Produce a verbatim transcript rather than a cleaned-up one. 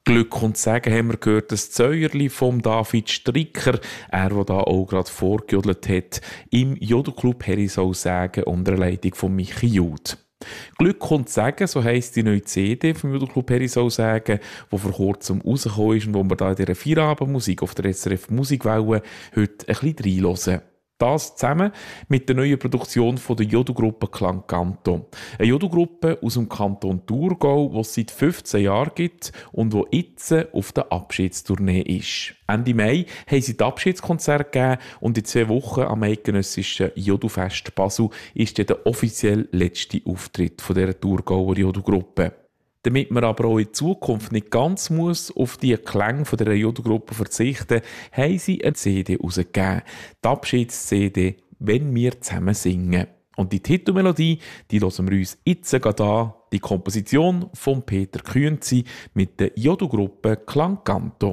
Glück und Segen haben wir gehört, das Zäuerli vom David Stricker, er, der da auch gerade vorgejodelt hat, im Jodelclub Herisau Sagen unter der Leitung von Michi Jud. Glück und Segen, so heisst die neue C D vom Jodelclub Herisau Sagen, die vor kurzem rausgekommen ist und wo wir da in dieser Feierabendmusik auf der S R F Musikwelle heute ein bisschen reinhören. Das zusammen mit der neuen Produktion von der Jodelgruppe Klang Canto. Eine Jodelgruppe aus dem Kanton Thurgau, die es seit fünfzehn Jahren gibt und die jetzt auf der Abschiedstournee ist. Ende Mai haben sie das Abschiedskonzert gegeben und in zwei Wochen am eidgenössischen Jodelfest Basel ist der offiziell letzte Auftritt von dieser Thurgauer Jodelgruppe. Damit man aber auch in Zukunft nicht ganz muss auf die Klänge von dieser Jodelgruppe verzichten, haben sie eine C D herausgegeben. Die Abschieds-C D «Wenn wir zusammen singen». Und die Titelmelodie, die hören wir uns jetzt gerade an, die Komposition von Peter Künzi mit der Jodelgruppe Klang Canto.